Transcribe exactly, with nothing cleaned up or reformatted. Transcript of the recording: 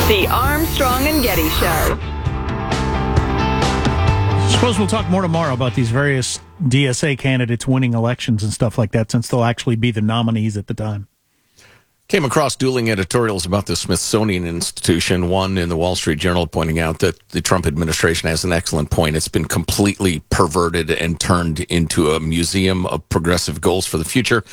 The Armstrong and Getty Show. Suppose we'll talk more tomorrow about these various D S A candidates winning elections and stuff like that, since they'll actually be the nominees at the time. Came across dueling editorials about the Smithsonian Institution, one in the Wall Street Journal pointing out that the Trump administration has an excellent point. It's been completely perverted and turned into a museum of progressive goals for the future.